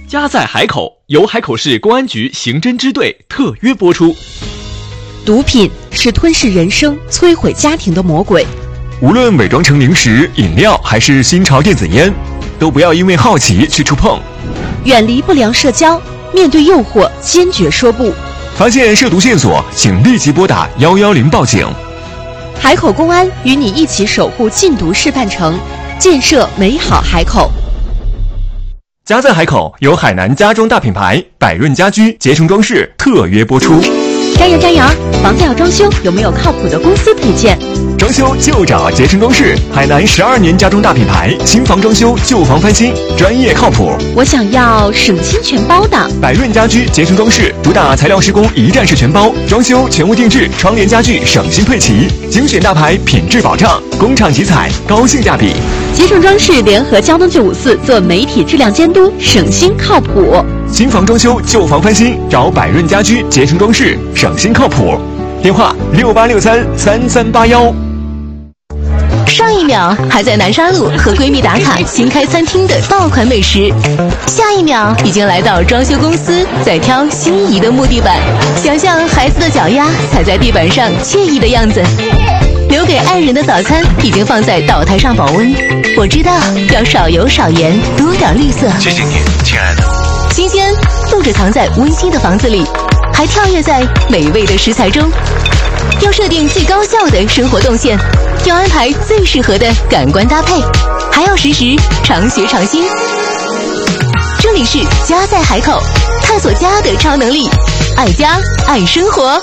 家在海口，由海口市公安局刑侦支队特约播出。 毒品是吞噬人生、摧毁家庭的魔鬼。 无论伪装成零食、饮料还是新潮电子烟，都不要因为好奇去触碰。 远离不良社交，面对诱惑坚决说不。 发现涉毒线索，请立即拨打110报警。 海口公安与你一起守护禁毒示范城，建设美好海口。 家在海口由海南家装大品牌百润家居节成装饰特约播出。 张扬，房子要装修，有没有靠谱的公司推荐？ 装修就找节成装饰，海南12年家装大品牌，新房装修、旧房翻新，专业靠谱。 我想要省心全包的。 百润家居节成装饰主打材料施工一站式全包，装修全屋定制，窗帘家具省心配齐，精选大牌品质保障，工厂集采，高性价比。 节成装饰联合交通954做媒体质量监督，省心靠谱。 新房装修、旧房翻新，找百润家居节成装饰，省心靠谱。电话68633381。 上一秒还在南沙路和闺蜜打卡新开餐厅的爆款美食，下一秒已经来到装修公司，在挑心仪的木地板，想象孩子的脚丫踩在地板上惬意的样子。留给爱人的早餐已经放在岛台上保温，我知道要少油少盐，多点绿色。 谢谢你，亲爱的。 新鲜就只藏在温馨的房子里，还跳跃在美味的食材中。要设定最高效的生活动线，要安排最适合的感官搭配，还要时时常学常新。这里是家在海口，探索家的超能力，爱家爱生活。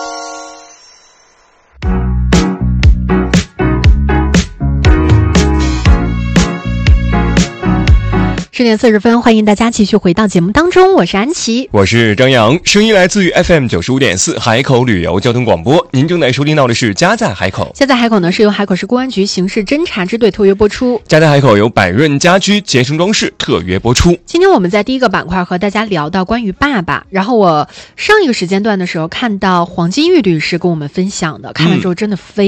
10点40分，欢迎大家继续回到节目当中，我是安琪， 我是张扬，声音来自于 FM 95.4海口旅游交通广播。您正在收听到的是家在海口。 家在海口呢是由海口市公安局刑事侦查支队特约播出， 家在海口由百润家居节成装饰特约播出。 今天我们在第一个板块和大家聊到关于爸爸，然后我上一个时间段的时候看到黄金玉律师跟我们分享的，看完之后真的非